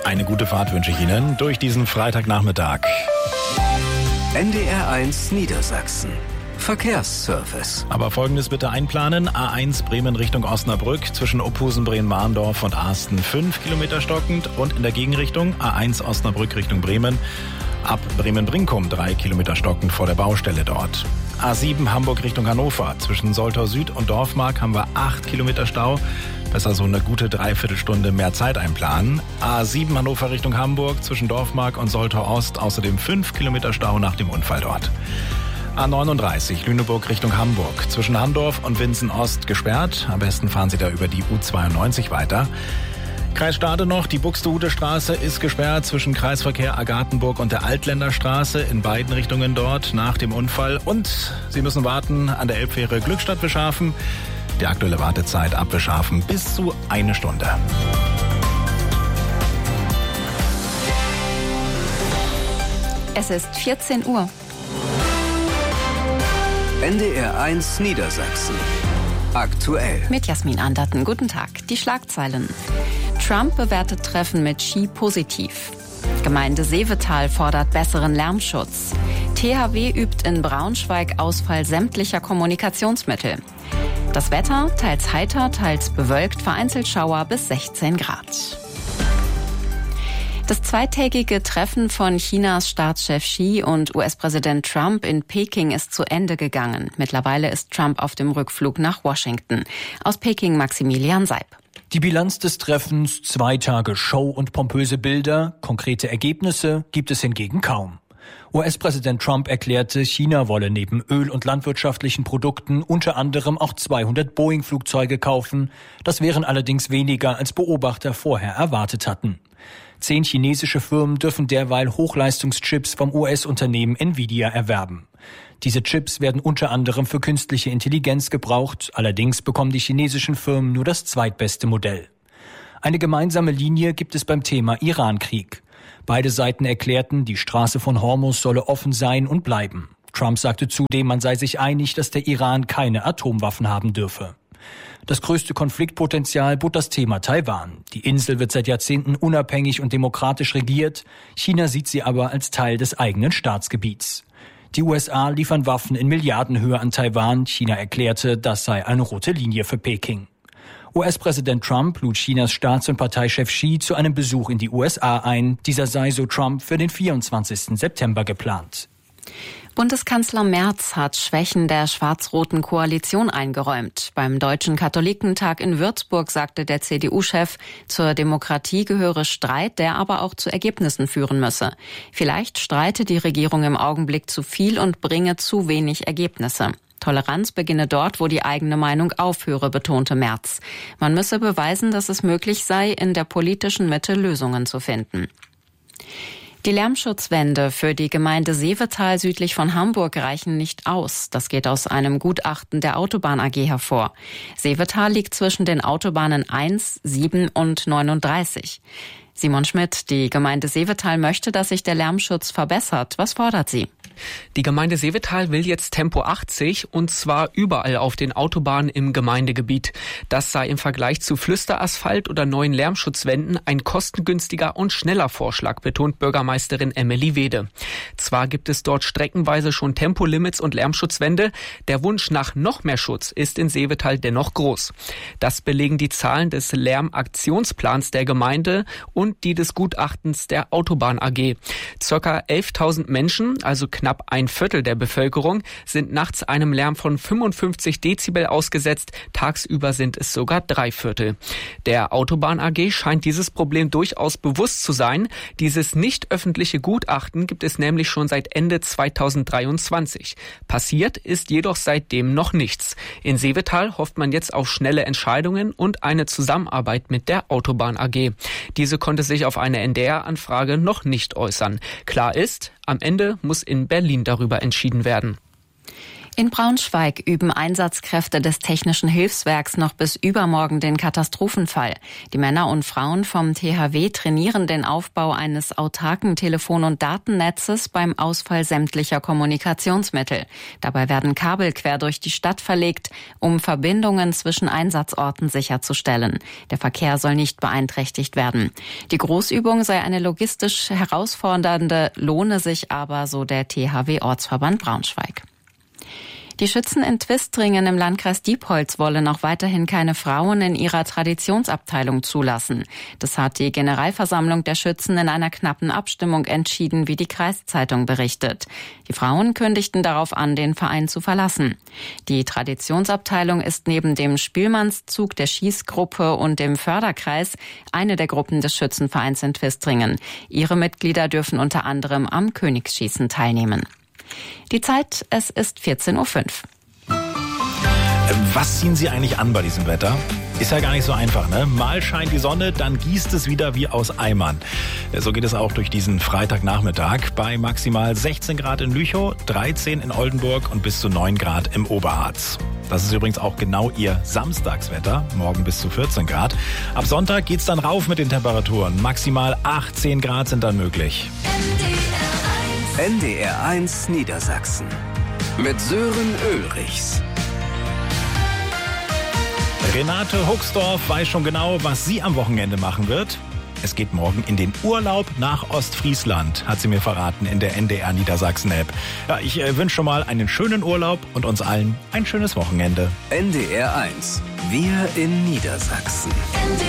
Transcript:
Eine gute Fahrt wünsche ich Ihnen durch diesen Freitagnachmittag. NDR1 Niedersachsen. Verkehrsservice. Aber Folgendes bitte einplanen. A1 Bremen Richtung Osnabrück zwischen Ophusen, Bremen-Mahndorf und Asten 5 Kilometer stockend und in der Gegenrichtung A1 Osnabrück Richtung Bremen ab Bremen-Brinkum 3 Kilometer stockend vor der Baustelle dort. A7 Hamburg Richtung Hannover zwischen Soltau Süd und Dorfmark haben wir 8 Kilometer Stau. Besser so eine gute Dreiviertelstunde mehr Zeit einplanen. A7 Hannover Richtung Hamburg zwischen Dorfmark und Soltau Ost außerdem 5 Kilometer Stau nach dem Unfall dort. A39 Lüneburg Richtung Hamburg zwischen Handorf und Winsen Ost gesperrt. Am besten fahren Sie da über die U92 weiter. Kreis Stade noch, die Buxtehude Straße ist gesperrt zwischen Kreisverkehr Agathenburg und der Altländerstraße in beiden Richtungen dort nach dem Unfall. Und Sie müssen warten an der Elbfähre Glückstadt Wischhafen. Die aktuelle Wartezeit ab Wischhafen bis zu 1 Stunde. Es ist 14 Uhr. NDR1 Niedersachsen. Aktuell. Mit Jasmin Anderten. Guten Tag. Die Schlagzeilen. Trump bewertet Treffen mit Xi positiv. Gemeinde Seevetal fordert besseren Lärmschutz. THW übt in Braunschweig Ausfall sämtlicher Kommunikationsmittel. Das Wetter, teils heiter, teils bewölkt, vereinzelt Schauer bis 16 Grad. Das zweitägige Treffen von Chinas Staatschef Xi und US-Präsident Trump in Peking ist zu Ende gegangen. Mittlerweile ist Trump auf dem Rückflug nach Washington. Aus Peking Maximilian Seib. Die Bilanz des Treffens, 2 Tage Show und pompöse Bilder, konkrete Ergebnisse gibt es hingegen kaum. US-Präsident Trump erklärte, China wolle neben Öl- und landwirtschaftlichen Produkten unter anderem auch 200 Boeing-Flugzeuge kaufen. Das wären allerdings weniger, als Beobachter vorher erwartet hatten. 10 chinesische Firmen dürfen derweil Hochleistungschips vom US-Unternehmen Nvidia erwerben. Diese Chips werden unter anderem für künstliche Intelligenz gebraucht. Allerdings bekommen die chinesischen Firmen nur das zweitbeste Modell. Eine gemeinsame Linie gibt es beim Thema Iran-Krieg. Beide Seiten erklärten, die Straße von Hormuz solle offen sein und bleiben. Trump sagte zudem, man sei sich einig, dass der Iran keine Atomwaffen haben dürfe. Das größte Konfliktpotenzial bot das Thema Taiwan. Die Insel wird seit Jahrzehnten unabhängig und demokratisch regiert. China sieht sie aber als Teil des eigenen Staatsgebiets. Die USA liefern Waffen in Milliardenhöhe an Taiwan. China erklärte, das sei eine rote Linie für Peking. US-Präsident Trump lud Chinas Staats- und Parteichef Xi zu einem Besuch in die USA ein. Dieser sei, so Trump, für den 24. September geplant. Bundeskanzler Merz hat Schwächen der schwarz-roten Koalition eingeräumt. Beim Deutschen Katholikentag in Würzburg sagte der CDU-Chef, zur Demokratie gehöre Streit, der aber auch zu Ergebnissen führen müsse. Vielleicht streite die Regierung im Augenblick zu viel und bringe zu wenig Ergebnisse. Toleranz beginne dort, wo die eigene Meinung aufhöre, betonte Merz. Man müsse beweisen, dass es möglich sei, in der politischen Mitte Lösungen zu finden. Die Lärmschutzwände für die Gemeinde Seevetal südlich von Hamburg reichen nicht aus. Das geht aus einem Gutachten der Autobahn AG hervor. Seevetal liegt zwischen den Autobahnen 1, 7 und 39. Simon Schmidt, die Gemeinde Seevetal möchte, dass sich der Lärmschutz verbessert. Was fordert sie? Die Gemeinde Seevetal will jetzt Tempo 80 und zwar überall auf den Autobahnen im Gemeindegebiet. Das sei im Vergleich zu Flüsterasphalt oder neuen Lärmschutzwänden ein kostengünstiger und schneller Vorschlag, betont Bürgermeisterin Emily Wede. Zwar gibt es dort streckenweise schon Tempolimits und Lärmschutzwände, der Wunsch nach noch mehr Schutz ist in Seevetal dennoch groß. Das belegen die Zahlen des Lärmaktionsplans der Gemeinde und die des Gutachtens der Autobahn AG. Circa 11.000 Menschen, also knapp ein Viertel der Bevölkerung, sind nachts einem Lärm von 55 Dezibel ausgesetzt. Tagsüber sind es sogar 3/4. Der Autobahn AG scheint dieses Problem durchaus bewusst zu sein. Dieses nicht öffentliche Gutachten gibt es nämlich schon seit Ende 2023. Passiert ist jedoch seitdem noch nichts. In Seevetal hofft man jetzt auf schnelle Entscheidungen und eine Zusammenarbeit mit der Autobahn AG. Diese konnte sich auf eine NDR-Anfrage noch nicht äußern. Klar ist, am Ende muss in Berlin darüber entschieden werden. In Braunschweig üben Einsatzkräfte des Technischen Hilfswerks noch bis übermorgen den Katastrophenfall. Die Männer und Frauen vom THW trainieren den Aufbau eines autarken Telefon- und Datennetzes beim Ausfall sämtlicher Kommunikationsmittel. Dabei werden Kabel quer durch die Stadt verlegt, um Verbindungen zwischen Einsatzorten sicherzustellen. Der Verkehr soll nicht beeinträchtigt werden. Die Großübung sei eine logistisch herausfordernde, lohne sich aber, so der THW-Ortsverband Braunschweig. Die Schützen in Twistringen im Landkreis Diepholz wollen auch weiterhin keine Frauen in ihrer Traditionsabteilung zulassen. Das hat die Generalversammlung der Schützen in einer knappen Abstimmung entschieden, wie die Kreiszeitung berichtet. Die Frauen kündigten darauf an, den Verein zu verlassen. Die Traditionsabteilung ist neben dem Spielmannszug, der Schießgruppe und dem Förderkreis eine der Gruppen des Schützenvereins in Twistringen. Ihre Mitglieder dürfen unter anderem am Königsschießen teilnehmen. Die Zeit, es ist 14:05 Uhr. Was ziehen Sie eigentlich an bei diesem Wetter? Ist ja gar nicht so einfach, ne? Mal scheint die Sonne, dann gießt es wieder wie aus Eimern. So geht es auch durch diesen Freitagnachmittag bei maximal 16 Grad in Lüchow, 13 in Oldenburg und bis zu 9 Grad im Oberharz. Das ist übrigens auch genau Ihr Samstagswetter, morgen bis zu 14 Grad. Ab Sonntag geht's dann rauf mit den Temperaturen. Maximal 18 Grad sind dann möglich. NDR 1 Niedersachsen mit Sören Ulrichs. Renate Huxdorf weiß schon genau, was sie am Wochenende machen wird. Es geht morgen in den Urlaub nach Ostfriesland, hat sie mir verraten in der NDR Niedersachsen-App. Ja, ich wünsche schon mal einen schönen Urlaub und uns allen ein schönes Wochenende. NDR 1, wir in Niedersachsen.